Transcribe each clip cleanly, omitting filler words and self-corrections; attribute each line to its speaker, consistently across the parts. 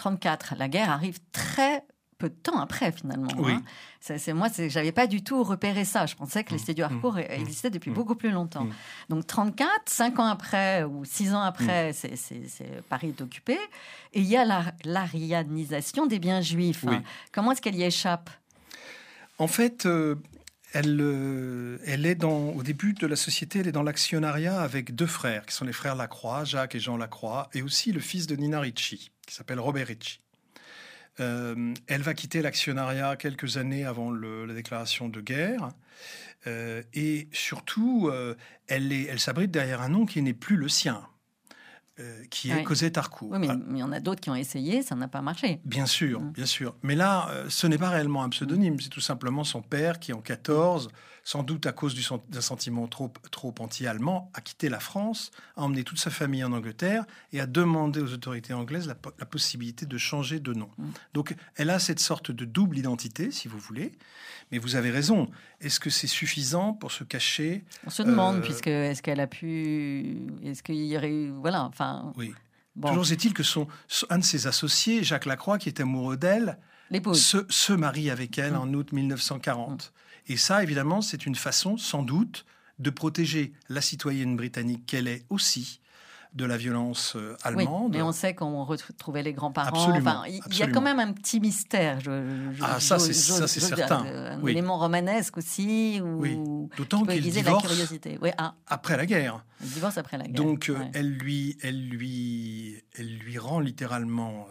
Speaker 1: 34. La guerre arrive très peu de temps après, finalement.
Speaker 2: Oui.
Speaker 1: Moi, j'avais pas du tout repéré ça. Je pensais que les studios Harcourt existaient depuis beaucoup plus longtemps. Donc 34, 5 ans après ou 6 ans après, Paris est occupé. Et il y a l'arianisation des biens juifs.
Speaker 2: Oui.
Speaker 1: Comment est-ce qu'elle y échappe ?
Speaker 2: En fait, elle est au début de la société, elle est dans l'actionnariat avec 2 frères, qui sont les frères Lacroix, Jacques et Jean Lacroix, et aussi le fils de Nina Ricci, qui s'appelle Robert Ricci. Elle va quitter l'actionnariat quelques années avant la déclaration de guerre. Et surtout, elle s'abrite derrière un nom qui n'est plus le sien, qui est Cosette Harcourt.
Speaker 1: Oui, mais il y en a d'autres qui ont essayé, ça n'a pas marché.
Speaker 2: Bien sûr, bien sûr. Mais là, ce n'est pas réellement un pseudonyme, c'est tout simplement son père qui, en 14, sans doute à cause d'un sentiment trop anti-allemand, a quitté la France, a emmené toute sa famille en Angleterre et a demandé aux autorités anglaises la possibilité de changer de nom. Donc, elle a cette sorte de double identité, si vous voulez. Mais vous avez raison. Est-ce que c'est suffisant pour se cacher ?
Speaker 1: On se demande, puisque est-ce qu'elle a pu... Est-ce qu'il y aurait eu... Voilà, enfin...
Speaker 2: Oui.
Speaker 1: Bon.
Speaker 2: Toujours est-il que un de ses associés, Jacques Lacroix, qui est amoureux d'elle, se marie avec elle en août 1940. Et ça, évidemment, c'est une façon, sans doute, de protéger la citoyenne britannique qu'elle est aussi de la violence allemande.
Speaker 1: Oui, mais on sait qu'on retrouvait les grands-parents.
Speaker 2: Absolument,
Speaker 1: enfin, il y a quand même un petit mystère.
Speaker 2: Ça, c'est certain.
Speaker 1: Un élément romanesque aussi.
Speaker 2: Oui, d'autant qu'il divorce
Speaker 1: la curiosité. Oui,
Speaker 2: après la guerre.
Speaker 1: Il divorce après la guerre.
Speaker 2: Donc, elle lui rend littéralement...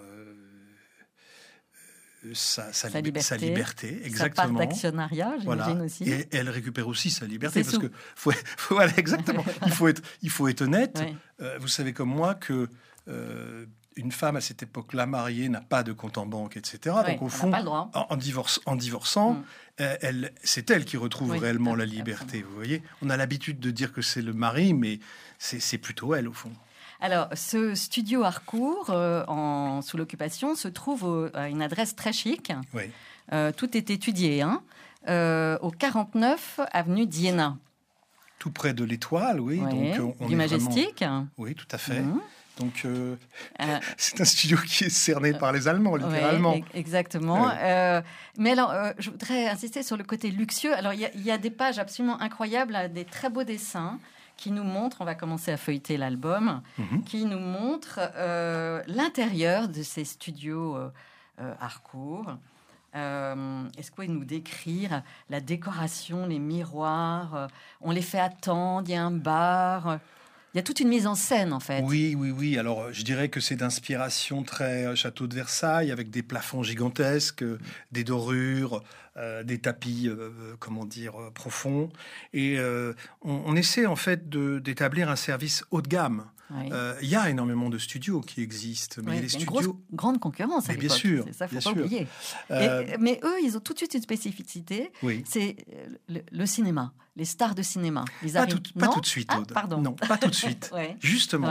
Speaker 2: sa liberté, exactement.
Speaker 1: Sa part d'actionnariat, j'imagine aussi.
Speaker 2: Et elle récupère aussi sa liberté, parce que voilà, exactement. il faut être honnête. Oui. Vous savez comme moi que une femme à cette époque-là mariée n'a pas de compte en banque, etc.
Speaker 1: Oui,
Speaker 2: donc au fond,
Speaker 1: pas le droit.
Speaker 2: en divorçant, c'est elle qui retrouve réellement la liberté. Vous voyez, on a l'habitude de dire que c'est le mari, mais c'est plutôt elle au fond.
Speaker 1: Alors, ce studio Harcourt, sous l'occupation, se trouve à une adresse très chic.
Speaker 2: Oui.
Speaker 1: Tout est étudié, au 49 avenue d'Iéna.
Speaker 2: Tout près de l'Étoile, oui. Donc,
Speaker 1: du Majestic.
Speaker 2: Vraiment... Oui, tout à fait. Donc, c'est un studio qui est cerné par les Allemands, littéralement.
Speaker 1: Oui, exactement. Mais alors, je voudrais insister sur le côté luxueux. Alors, il y a des pages absolument incroyables, des très beaux dessins qui nous montre, on va commencer à feuilleter l'album, qui nous montre l'intérieur de ces studios Harcourt. Est-ce que vous pouvez nous décrire la décoration, les miroirs, on les fait attendre, il y a un bar... Il y a toute une mise en scène, en fait.
Speaker 2: Oui. Alors, je dirais que c'est d'inspiration très château de Versailles, avec des plafonds gigantesques, des dorures, des tapis, profonds. Et on essaie, en fait, d'établir un service haut de gamme.
Speaker 1: Oui.
Speaker 2: Il y a énormément de studios qui existent, mais les studios...
Speaker 1: Une grande concurrence à l'époque.
Speaker 2: Bien sûr,
Speaker 1: c'est ça, faut pas oublier. Mais eux, ils ont tout de suite une spécificité. Oui. C'est le cinéma, les stars de cinéma.
Speaker 2: Pas tout de suite, Aude.
Speaker 1: Pardon.
Speaker 2: Non, pas tout de suite. Justement.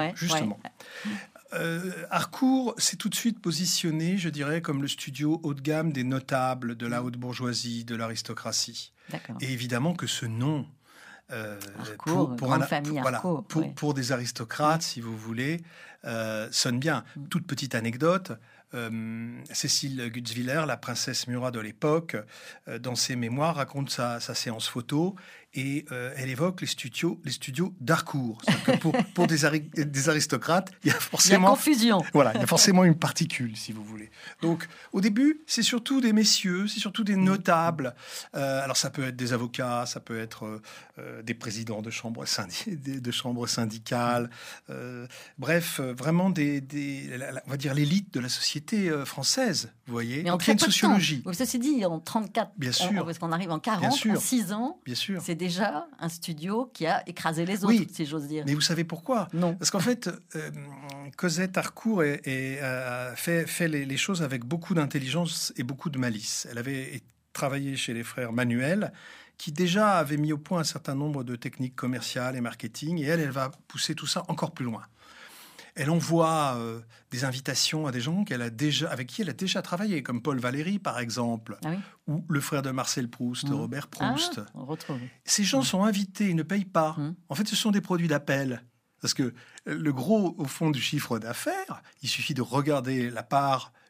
Speaker 2: Harcourt s'est tout de suite positionné, je dirais, comme le studio haut de gamme des notables, de la haute bourgeoisie, de l'aristocratie.
Speaker 1: D'accord.
Speaker 2: Et évidemment que ce nom...
Speaker 1: Harcourt, Harcourt,
Speaker 2: pour des aristocrates, si vous voulez, sonne bien. Toute petite anecdote, Cécile Gutzwiller, la princesse Murat de l'époque, dans ses mémoires, raconte sa séance photo et elle évoque les studios d'Harcourt. Pour des aristocrates, il y a forcément...
Speaker 1: Il y a confusion.
Speaker 2: Voilà, il y a forcément une particule, si vous voulez. Donc, au début, c'est surtout des messieurs, c'est surtout des notables. Alors, ça peut être des avocats, ça peut être des présidents de chambres syndicales. Bref, vraiment on va dire l'élite de la société française, vous voyez.
Speaker 1: Mais en très peu de temps. Ceci dit, en 34,
Speaker 2: bien sûr.
Speaker 1: Parce qu'on arrive en 40, en 6 ans, bien sûr. C'est déjà un studio qui a écrasé les autres, si j'ose dire.
Speaker 2: Mais vous savez pourquoi ?
Speaker 1: Non.
Speaker 2: Parce qu'en fait, Cosette Harcourt fait les choses avec beaucoup d'intelligence et beaucoup de malice. Elle avait travaillé chez les frères Manuel, qui déjà avaient mis au point un certain nombre de techniques commerciales et marketing, et elle va pousser tout ça encore plus loin. Elle envoie des invitations à des gens avec qui elle a déjà travaillé, comme Paul Valéry, par exemple, ou le frère de Marcel Proust, Robert Proust.
Speaker 1: On retrouve.
Speaker 2: Ces gens sont invités, ils ne payent pas. En fait, ce sont des produits d'appel. Parce que le gros, au fond, du chiffre d'affaires, il suffit de regarder la part